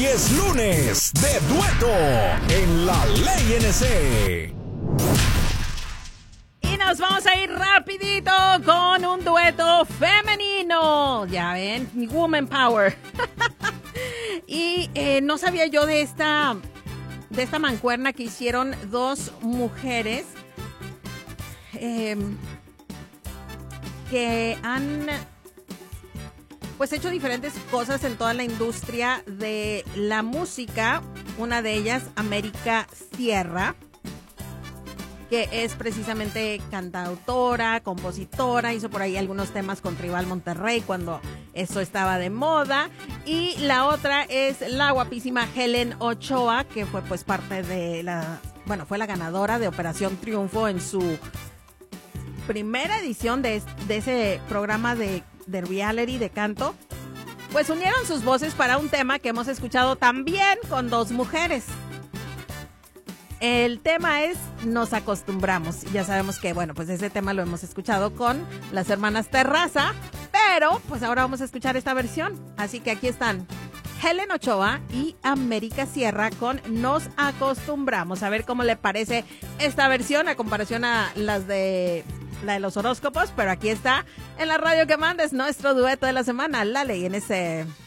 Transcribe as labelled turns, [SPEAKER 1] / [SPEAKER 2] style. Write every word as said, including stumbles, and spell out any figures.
[SPEAKER 1] Hoy es lunes de dueto en La Ley N C.
[SPEAKER 2] Y nos vamos a ir rapidito con un dueto femenino. Ya ven, Woman Power. Y eh, no sabía yo de esta, de esta mancuerna que hicieron dos mujeres eh, que han pues hecho diferentes cosas en toda la industria de la música. Una de ellas, América Sierra, que es precisamente cantautora, compositora, hizo por ahí algunos temas con Tribal Monterrey cuando eso estaba de moda. Y la otra es la guapísima Helen Ochoa, que fue pues parte de la, bueno, fue la ganadora de Operación Triunfo en su primera edición de, de ese programa de, de reality de canto. Pues unieron sus voces para un tema que hemos escuchado también con dos mujeres. El tema es Nos Acostumbramos. Ya sabemos que, bueno, pues ese tema lo hemos escuchado con las hermanas Terraza, pero pues ahora vamos a escuchar esta versión. Así que aquí están Helen Ochoa y América Sierra con Nos Acostumbramos. A ver cómo le parece esta versión a comparación a las de la de los horóscopos, pero aquí está en la radio que manda, es nuestro dueto de la semana, La Ley N C.